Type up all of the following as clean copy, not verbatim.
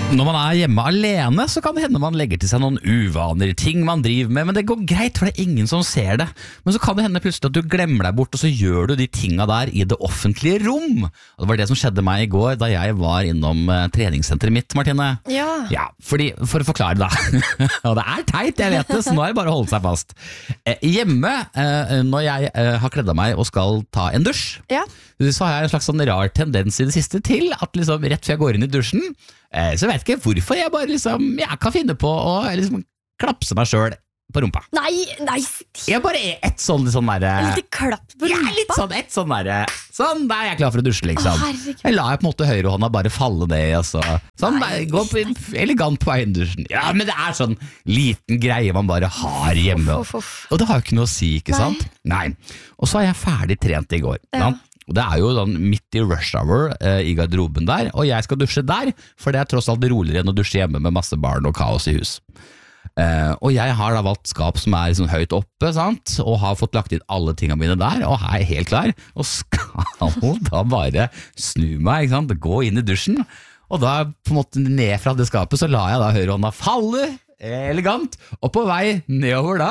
Når man hjemme alene, så kan det hende man legger til seg noen uvaner, ting man driver med, men det går greit, for det ingen som ser det. Men så kan det hende plutselig at du glemmer deg bort, og så gjør du de tingene der i det offentlige rom. Og det var det som skjedde meg i går, da jeg var innom treningssenteret mitt, Martine. Ja, fordi, for å forklare da, og det teit, jeg vet det, så nå det bare å holde seg fast. Hjemme, når jeg har kledd av meg og skal ta en dusj, så har jeg en slags sånn rar tendens i det siste til, at liksom rett før jeg går inn i dusjen, så vet ikke hvorfor jeg bare liksom, jeg kan finne på å liksom klapse meg selv på rumpa. Nei. Jeg bare et sånn der... En lite klapp på rumpa? Ja, litt sånn, et sånn der... Sånn, da jeg klar for å dusje, liksom. Jeg la på en måte høyrehånda bare falle ned, altså. Sånn, gå elegant på veien i dusjen. Ja, men det sånn liten greie man bare har hjemme. Og det har jo ikke noe å si, ikke sant? Nei. Og så jeg ferdig trent i går, og det jo sånn midt i rush hour i garderoben der, og jeg skal dusje der, for det tross alt roligere enn å dusje hjemme med masse barn og kaos i hus. Og jeg har da valgt skap som liksom høyt oppe, sant? Og har fått lagt inn alle tingene mine der, og helt klar, og skal da bare snu meg, ikke sant? Gå inn i dusjen, og da på en måte ned fra det skapet, så la jeg da høyrehånda falle, elegant, og på vei nedover da.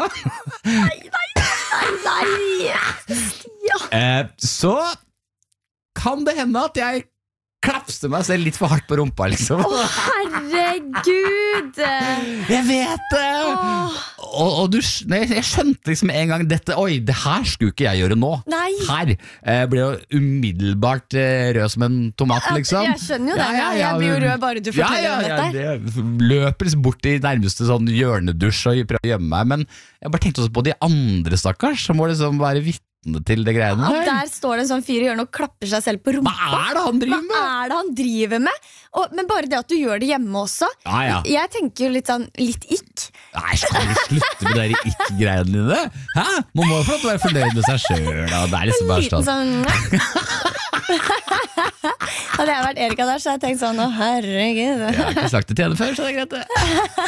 Nei. Så kan det hende at jeg klapste meg selv litt for hardt på rumpa, liksom. Herregud! Jeg vet det! Og jeg skjønte liksom en gang dette, oi, det her skulle ikke jeg gjøre nå. Nei. Her ble jo umiddelbart rød som en tomat, liksom. Jeg skjønner jo det, jeg blir jo rød bare du forteller om dette. Jeg løper liksom bort i nærmeste sånn hjørnedusj og prøver å gjemme meg, men jeg bare tenkte også på de andre stakkars, som må liksom være vitne til det greiene der. Der står det en sånn fyr i hjørnet og klapper seg selv på rumpa. Hva det han driver med? Hva det han driver med? Men bare det at du gjør det hjemme også. Jeg tenker jo litt sånn, litt ikk. Nei, skal du slutte med de ikk-greiene dine? Hæ? Man må jo få lov til å være fornøyd med seg selv, da. Det liksom bare sånn. Hadde jeg vært Erika der, så hadde jeg tenkt sånn, å herregud. Jeg har ikke sagt det til henne før, så det greit det.